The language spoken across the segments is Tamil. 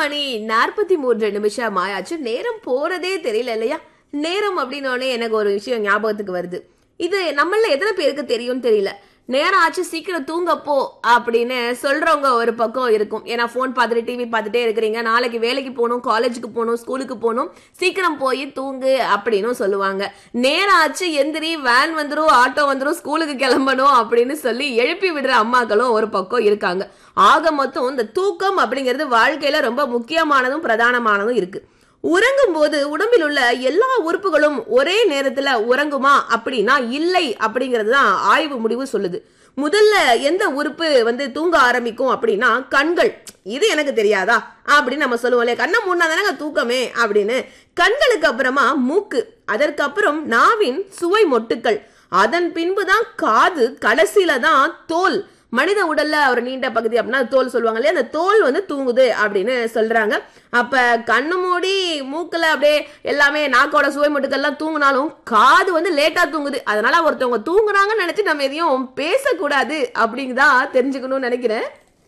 8:43 ஆயாச்சு. நேரம் போறதே தெரியல இல்லையா? நேரம் அப்படின்னோடனே எனக்கு ஒரு விஷயம் ஞாபகத்துக்கு வருது. இது நம்மள எத்தனை பேருக்கு தெரியும் தெரியல. நேரம் ஆச்சு சீக்கிரம் தூங்கப்போ அப்படின்னு சொல்றவங்க ஒரு பக்கம் இருக்கும். ஏன்னா போன் பார்த்துட்டு டிவி பார்த்துட்டே இருக்கிறீங்க, நாளைக்கு வேலைக்கு போகணும், காலேஜுக்கு போகணும், ஸ்கூலுக்கு போகணும், சீக்கிரம் போய் தூங்கு அப்படின்னு சொல்லுவாங்க. நேரம் ஆச்சு எந்திரி, வேன் வந்துடும், ஆட்டோ வந்துடும், ஸ்கூலுக்கு கிளம்பணும் அப்படின்னு சொல்லி எழுப்பி விடுற அம்மாக்களும் ஒரு பக்கம் இருக்காங்க. ஆக மொத்தம் இந்த தூக்கம் அப்படிங்கிறது வாழ்க்கையில ரொம்ப முக்கியமானதும் பிரதானமானதும் இருக்கு. உறங்கும் போது உடம்பில் உள்ள எல்லா உறுப்புகளும் ஒரே நேரத்துல உறங்குமா அப்படின்னா இல்லை அப்படிங்கிறது தான் ஆய்வு முடிவு சொல்லுது. முதல்ல எந்த உறுப்பு தூங்க ஆரம்பிக்கும் அப்படின்னா கண்கள். இது எனக்கு தெரியாதா அப்படின்னு நம்ம சொல்லுவோம், கண்ணை மூடினா தானே தூக்கமே அப்படின்னு. கண்களுக்கு அப்புறமா மூக்கு, அதற்கப்புறம் நாவின் சுவை மொட்டுக்கள், அதன் பின்புதான் காது, கடைசியில தான் தோல். மனித உடல்ல ஒரு நீண்ட பகுதி அப்படின்னா தோல் சொல்லுவாங்க இல்லையா, அந்த தோல் தூங்குது அப்படின்னு சொல்றாங்க. அப்ப கண்ணு மூடி மூக்குல அப்படியே எல்லாமே நாக்கோட சுவை மட்டுக்கெல்லாம் தூங்கினாலும் காது லேட்டா தூங்குது. அதனால ஒருத்தவங்க தூங்குறாங்கன்னு நினைச்சு நம்ம எதையும் பேசக்கூடாது அப்படிங்கதான் தெரிஞ்சுக்கணும்னு நினைக்கிறேன்.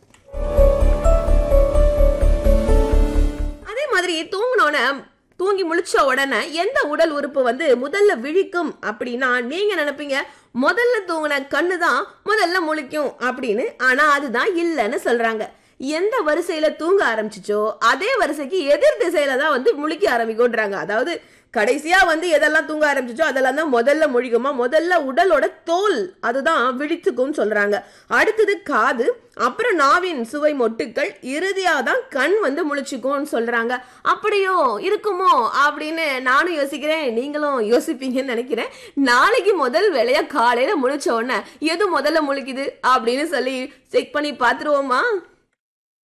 அதே மாதிரி தூங்கி முழிச்ச உடனே எந்த உடல் உறுப்பு முதல்ல விழிக்கும் அப்படின்னா நீங்க நினைப்பீங்க முதல்ல தூங்கின கண்ணு தான் முதல்ல முழிக்கும் அப்படின்னு. ஆனா அதுதான் இல்லைன்னு சொல்றாங்க. எந்த வரிசையில தூங்க ஆரம்பிச்சுச்சோ அதே வரிசைக்கு எதிர் திசையில தான் முழிக்க ஆரம்பிக்கும்ன்றாங்க. அதாவது கடைசியா எதெல்லாம் தூங்க ஆரம்பிச்சுச்சோ அதெல்லாம் தான் முதல்ல முழிக்குமா. முதல்ல உடலோட தோல் அதுதான் விழித்துக்கும் சொல்றாங்க. அடுத்தது காது, அப்புறம் நாவின் சுவை மொட்டுக்கள், இறுதியா தான் கண் முழிச்சுக்கும் சொல்றாங்க. அப்படியோ இருக்குமோ அப்படின்னு நானும் யோசிக்கிறேன், நீங்களும் யோசிப்பீங்கன்னு நினைக்கிறேன். நாளைக்கு முதல் வேலையா காலையில முழிச்ச உடனே எது முதல்ல முழிக்குது அப்படின்னு சொல்லி செக் பண்ணி பாத்துருவோமா?